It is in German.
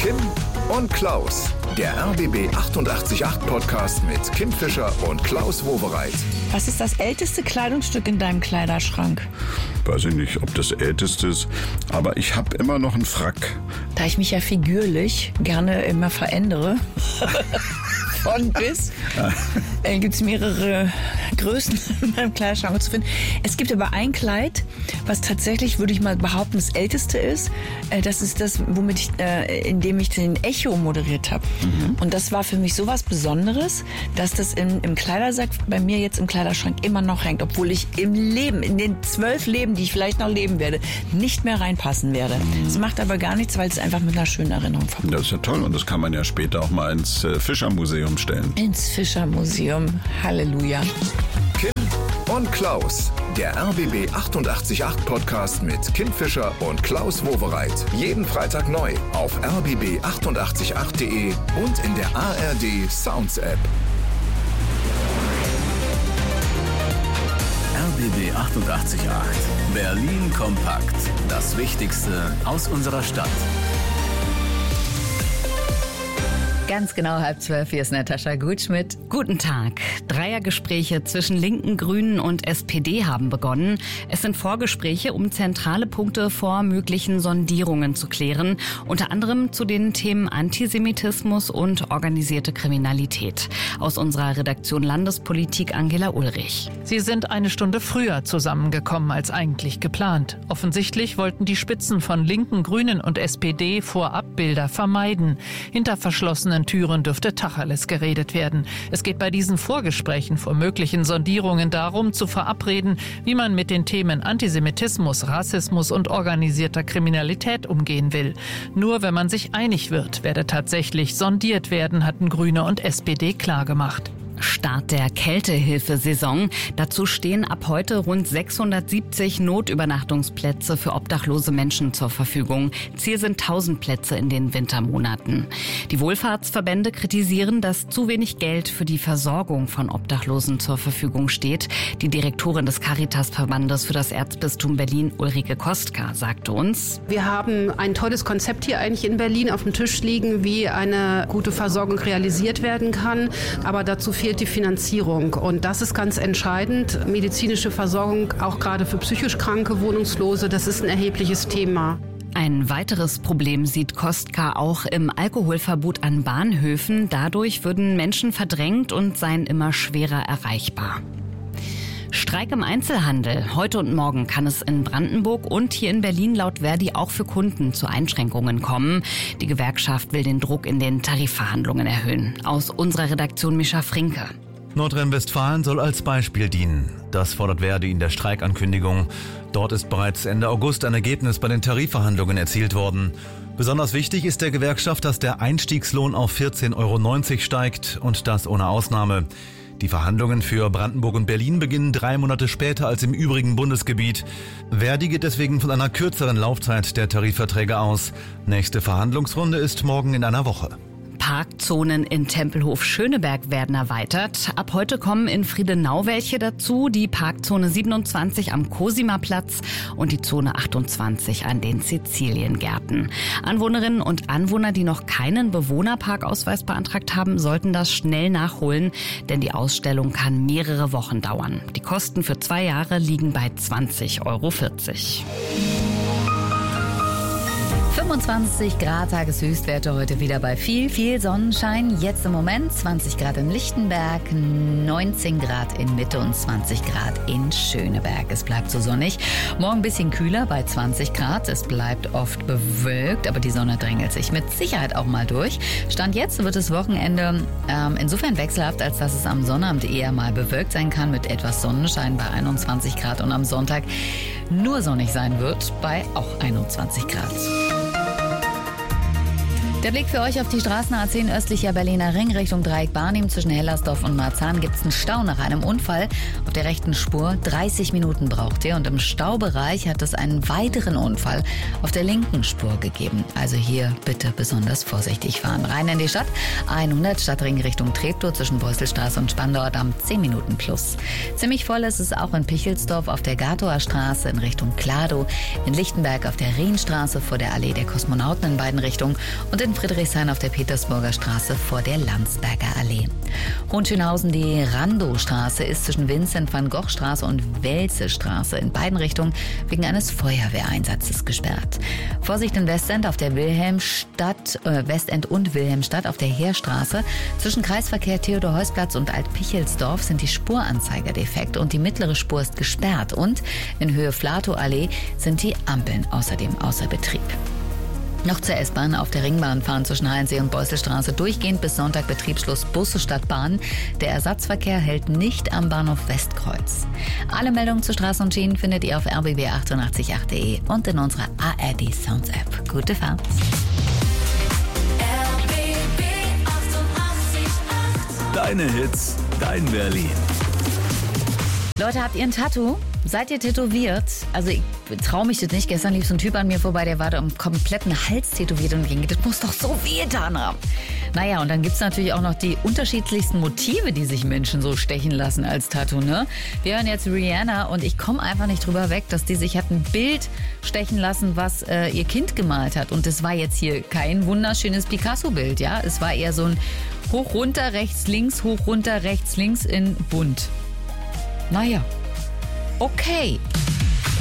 Kim und Klaus, der RBB 888 Podcast mit Kim Fischer und Klaus Wowereit. Was ist das älteste Kleidungsstück in deinem Kleiderschrank? Weiß ich nicht, ob das älteste ist, aber ich habe immer noch einen Frack. Da ich mich ja figürlich gerne immer verändere, von bis, gibt es mehrere Größen in meinem Kleiderschrank zu finden. Es gibt aber ein Kleid, was tatsächlich, würde ich mal behaupten, das älteste ist. Das ist das, in dem ich den Echo moderiert habe. Und das war für mich sowas Besonderes, dass das im Kleidersack bei mir jetzt im Kleiderschrank immer noch hängt, obwohl ich in den 12 Leben, die ich vielleicht noch leben werde, nicht mehr reinpassen werde. Das macht aber gar nichts, weil es einfach mit einer schönen Erinnerung verbunden ist. Das ist ja toll und das kann man ja später auch mal ins Fischermuseum stellen. Ins Fischermuseum. Halleluja. Kim und Klaus, der RBB 888 Podcast mit Kim Fischer und Klaus Wowereit. Jeden Freitag neu auf rbb888.de und in der ARD Sounds App. RBB 888 Berlin kompakt. Das Wichtigste aus unserer Stadt. Ganz genau 11:30, hier ist Natascha Gutschmidt. Guten Tag. Dreiergespräche zwischen Linken, Grünen und SPD haben begonnen. Es sind Vorgespräche, um zentrale Punkte vor möglichen Sondierungen zu klären. Unter anderem zu den Themen Antisemitismus und organisierte Kriminalität. Aus unserer Redaktion Landespolitik Angela Ulrich. Sie sind eine Stunde früher zusammengekommen als eigentlich geplant. Offensichtlich wollten die Spitzen von Linken, Grünen und SPD vorab Bilder vermeiden. Hinter verschlossenen Türen dürfte Tacheles geredet werden. Es geht bei diesen Vorgesprächen vor möglichen Sondierungen darum, zu verabreden, wie man mit den Themen Antisemitismus, Rassismus und organisierter Kriminalität umgehen will. Nur wenn man sich einig wird, werde tatsächlich sondiert werden, hatten Grüne und SPD klargemacht. Start der Kältehilfesaison. Dazu stehen ab heute rund 670 Notübernachtungsplätze für obdachlose Menschen zur Verfügung. Ziel sind 1000 Plätze in den Wintermonaten. Die Wohlfahrtsverbände kritisieren, dass zu wenig Geld für die Versorgung von Obdachlosen zur Verfügung steht. Die Direktorin des Caritas-Verbandes für das Erzbistum Berlin, Ulrike Kostka, sagte uns: Wir haben ein tolles Konzept hier eigentlich in Berlin auf dem Tisch liegen, wie eine gute Versorgung realisiert werden kann. Aber dazu fehlt die Finanzierung und das ist ganz entscheidend. Medizinische Versorgung, auch gerade für psychisch kranke Wohnungslose, das ist ein erhebliches Thema. Ein weiteres Problem sieht Kostka auch im Alkoholverbot an Bahnhöfen. Dadurch würden Menschen verdrängt und seien immer schwerer erreichbar. Streik im Einzelhandel. Heute und morgen kann es in Brandenburg und hier in Berlin laut Verdi auch für Kunden zu Einschränkungen kommen. Die Gewerkschaft will den Druck in den Tarifverhandlungen erhöhen. Aus unserer Redaktion Mischa Frinke. Nordrhein-Westfalen soll als Beispiel dienen. Das fordert Verdi in der Streikankündigung. Dort ist bereits Ende August ein Ergebnis bei den Tarifverhandlungen erzielt worden. Besonders wichtig ist der Gewerkschaft, dass der Einstiegslohn auf 14,90 € steigt und das ohne Ausnahme. Die Verhandlungen für Brandenburg und Berlin beginnen 3 Monate später als im übrigen Bundesgebiet. Verdi geht deswegen von einer kürzeren Laufzeit der Tarifverträge aus. Nächste Verhandlungsrunde ist morgen in einer Woche. Parkzonen in Tempelhof-Schöneberg werden erweitert. Ab heute kommen in Friedenau welche dazu. Die Parkzone 27 am Cosima-Platz und die Zone 28 an den Siziliengärten. Anwohnerinnen und Anwohner, die noch keinen Bewohnerparkausweis beantragt haben, sollten das schnell nachholen, denn die Ausstellung kann mehrere Wochen dauern. Die Kosten für 2 Jahre liegen bei 20,40 €. 25 Grad Tageshöchstwerte heute wieder bei viel Sonnenschein. Jetzt im Moment 20 Grad in Lichtenberg, 19 Grad in Mitte und 20 Grad in Schöneberg. Es bleibt so sonnig. Morgen ein bisschen kühler bei 20 Grad. Es bleibt oft bewölkt, aber die Sonne drängelt sich mit Sicherheit auch mal durch. Stand jetzt wird das Wochenende insofern wechselhaft, als dass es am Sonnabend eher mal bewölkt sein kann mit etwas Sonnenschein bei 21 Grad und am Sonntag nur sonnig sein wird bei auch 21 Grad. Der Blick für euch auf die Straßen A10 östlicher Berliner Ring Richtung Dreieck Barnim. Zwischen Hellersdorf und Marzahn gibt es einen Stau nach einem Unfall. Auf der rechten Spur 30 Minuten braucht ihr. Und im Staubereich hat es einen weiteren Unfall auf der linken Spur gegeben. Also hier bitte besonders vorsichtig fahren. Rein in die Stadt. 100 Stadtring Richtung Treptow zwischen Beuselstraße und Spandauer Damm 10 Minuten plus. Ziemlich voll ist es auch in Pichelsdorf auf der Gatower Straße in Richtung Kladow. In Lichtenberg auf der Rienstraße vor der Allee der Kosmonauten in beiden Richtungen. Und in Friedrichshain auf der Petersburger Straße vor der Landsberger Allee. Hohenschönhausen, die Randow-Straße ist zwischen Vincent van Gogh Straße und Welze-Straße in beiden Richtungen wegen eines Feuerwehreinsatzes gesperrt. Vorsicht in Westend auf der Westend und Wilhelmstadt auf der Heerstraße. Zwischen Kreisverkehr Theodor-Heuss-Platz und Alt-Pichelsdorf sind die Spuranzeiger defekt und die mittlere Spur ist gesperrt. Und in Höhe Flatow-Allee sind die Ampeln außerdem außer Betrieb. Noch zur S-Bahn. Auf der Ringbahn fahren zwischen Heinsee und Beuselstraße durchgehend bis Sonntag Betriebsschluss Busse statt Bahn. Der Ersatzverkehr hält nicht am Bahnhof Westkreuz. Alle Meldungen zu Straßen und Schienen findet ihr auf rbb888.de und in unserer ARD Sounds App. Gute Fahrt. Deine Hits, dein Berlin. Leute, habt ihr ein Tattoo? Seid ihr tätowiert? Also ich traue mich das nicht. Gestern lief so ein Typ an mir vorbei, der war da am kompletten Hals tätowiert und ging, das muss doch so wehgetan haben. Naja, und dann gibt's natürlich auch noch die unterschiedlichsten Motive, die sich Menschen so stechen lassen als Tattoo, ne? Wir hören jetzt Rihanna und ich komme einfach nicht drüber weg, dass die sich hat ein Bild stechen lassen, was ihr Kind gemalt hat. Und das war jetzt hier kein wunderschönes Picasso-Bild, ja? Es war eher so ein hoch, runter, rechts, links, hoch, runter, rechts, links in bunt. Naja. Okay.